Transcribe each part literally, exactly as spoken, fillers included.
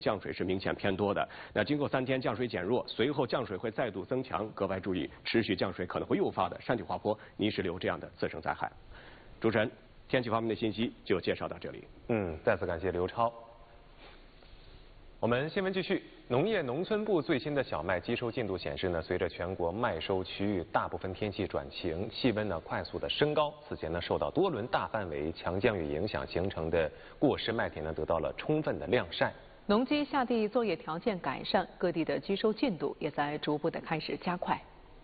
降水是明显偏多的。那经过三天降水减弱，随后降水会再度增强，格外注意持续降水可能会诱发的山体滑坡、泥石流这样的自生灾害。主持人，天气方面的信息就介绍到这里。 嗯，再次感谢刘超。我们新闻继续，农业农村部最新的小麦机收进度显示呢，随着全国麦收区域大部分天气转晴，气温呢快速的升高，此前呢受到多轮大范围强降雨影响形成的过湿麦田呢得到了充分的晾晒。 农机下地作业条件改善，各地的机收进度也在逐步的开始加快。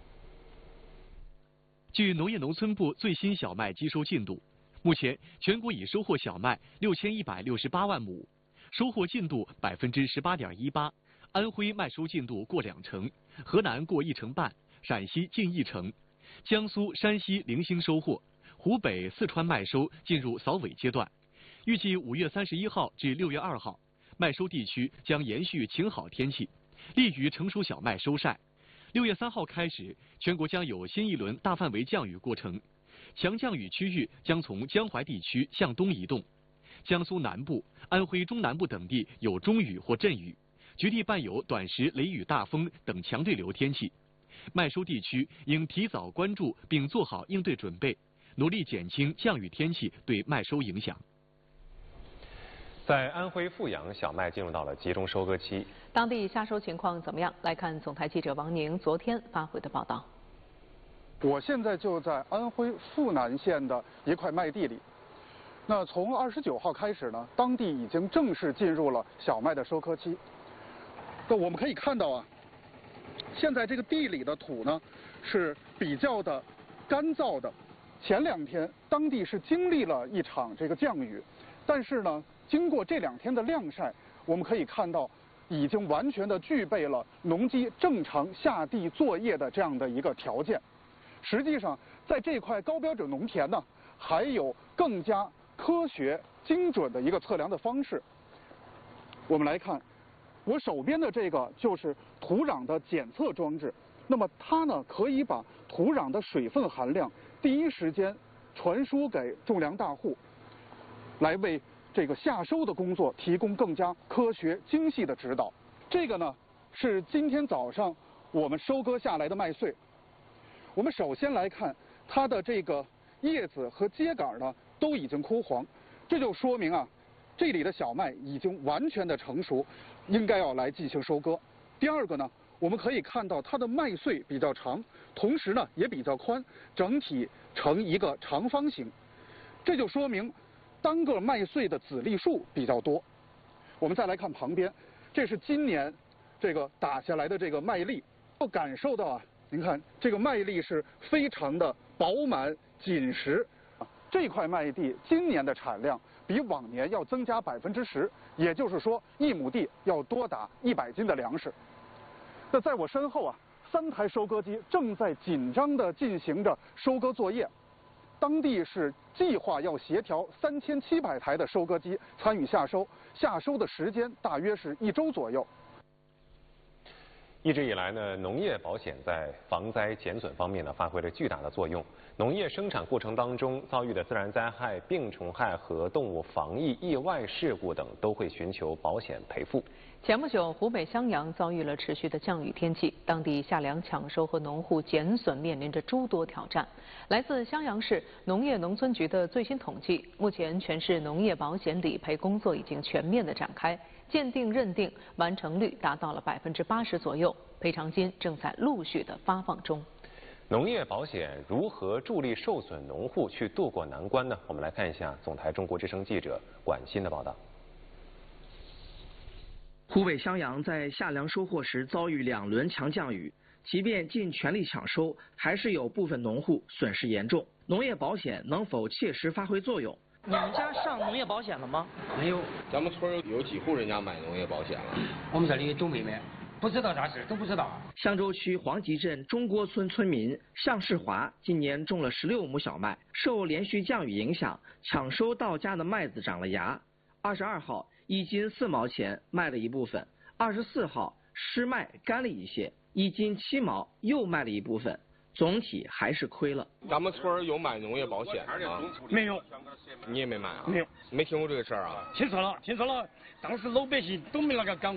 据农业农村部最新小麦机收进度，目前全国已收获小麦六千一百六十八万亩。收获进度百分之十八点一八，安徽麦收进度过两成，河南过一成半，陕西近一成，江苏、山西零星收获，湖北、四川麦收进入扫尾阶段。预计五月三十一号至六月二号，麦收地区将延续晴好天气，利于成熟小麦收晒。六月三号开始，全国将有新一轮大范围降雨过程，强降雨区域将从江淮地区向东移动。江苏南部、安徽中南部等地有中雨或阵雨，局地伴有短时雷雨大风等强对流天气。麦收地区应提早关注并做好应对准备，努力减轻降雨天气对麦收影响。 在安徽阜阳，小麦进入到了集中收割期， 当地夏收情况怎么样？来看总台记者王宁昨天发回的报道。 我现在就在安徽阜南县的一块麦地里。那从二十九号开始呢，当地已经正式进入了小麦的收割期。那我们可以看到啊，现在这个地里的土呢是比较的干燥的。前两天当地是经历了一场这个降雨，但是呢，经过这两天的晾晒，我们可以看到已经完全的具备了农机正常下地作业的这样的一个条件。实际上，在这块高标准农田呢，还有更加科学精准的一个测量的方式。我们来看，我手边的这个就是土壤的检测装置。那么它呢，可以把土壤的水分含量第一时间传输给种粮大户，来为这个夏收的工作提供更加科学精细的指导。这个呢，是今天早上我们收割下来的麦穗。我们首先来看它的这个叶子和秸秆呢都已经枯黄，这就说明啊，这里的小麦已经完全的成熟，应该要来进行收割。第二个呢，我们可以看到它的麦穗比较长，同时呢也比较宽，整体呈一个长方形，这就说明单个麦穗的籽粒数比较多。我们再来看旁边，这是今年这个打下来的这个麦粒，就感受到啊，您看这个麦粒是非常的饱满紧实。这块麦地今年的产量比往年要增加百分之十，也就是说一亩地要多达一百斤的粮食。那在我身后啊，三台收割机正在紧张地进行着收割作业。当地是计划要协调三千七百台的收割机参与夏收，夏收的时间大约是一周左右。 一直以来呢，农业保险在防灾减损方面呢发挥了巨大的作用。农业生产过程当中遭遇的自然灾害、病虫害和动物防疫意外事故等，都会寻求保险赔付。 前不久，湖北襄阳遭遇了持续的降雨天气，当地夏粮抢收和农户减损面临着诸多挑战。来自襄阳市农业农村局的最新统计，目前全市农业保险理赔工作已经全面的展开，鉴定认定完成率达到了百分之八十左右，赔偿金正在陆续的发放中。 农业保险如何助力受损农户去渡过难关呢？我们来看一下总台中国之声记者管鑫的报道。 湖北襄阳在夏粮收获时遭遇两轮强降雨，即便尽全力抢收，还是有部分农户损失严重。农业保险能否切实发挥作用？ 你们家上农业保险了吗？ 没有。咱们村有几户人家买农业保险了？ 我们这里都没买，不知道咋事，都不知道。 襄州区黄集镇中郭村村民向世华今年种了十六亩小麦，受连续降雨影响，抢收到家的麦子长了芽。二十二号一斤四毛钱卖了一部分，二十四号湿麦干了一些，一斤七毛又卖了一部分， 总体还是亏了。 咱们村有买农业保险的吗？ 没有。 你也没买啊？ 没有。 没听过这个事儿啊？ 听说了，听说了，当时老百姓都没那个敢